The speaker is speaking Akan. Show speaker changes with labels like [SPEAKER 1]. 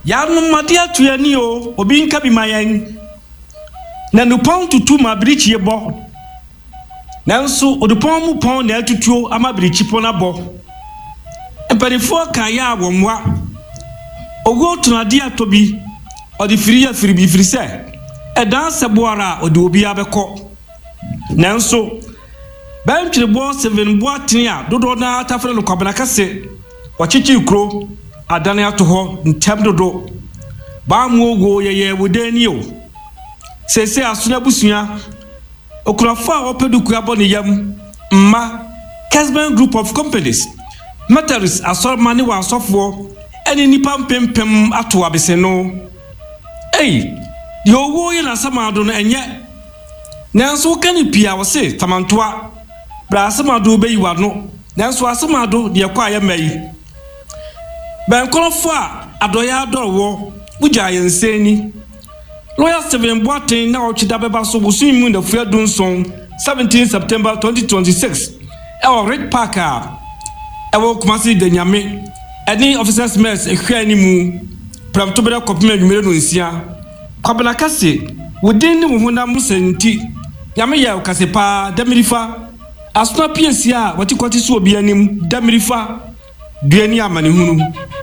[SPEAKER 1] ya no made atuani o obi nka bi mayen na no pon tutu ma brichi ebo nanso odupon mu pon na atutuo ama brichi pon abo emperifo kan ya awonwa ogo tunade atobi odi firi ya firi bi firi se edan seboara odi obi abekọ nanso bantwere bo 7 bo atenia dodo na atafre no kwabena kase wachichi kro adane ato ho ntem dodo ba mu ogo yeye wodani o sese asuna busua okurafa opeduku abone yam mma Kesben Group of Companies Mataris asormani wa asofo eni nipa mpempem ato abese no di owo ye na samado no enye nanso kani pia wo se tamantoa bra samado be yiwa no nanso asamado de kwa ya mai ben kolofo a adoya adorwo buja yenseni Lawyer Stephen Boateng na ochida beba so busun mu na fua dunson 17 September 2026 ewo Red Park ewo Kumasi de Nyame eni officers mess ehwa ni mu pram to bere kopema nwumere no nsia kwabena kase wodin ni muhuna musenti Nyame ya kase pa damirifa asuna PSA wati kwati so obi anim damirifa duani amane hunu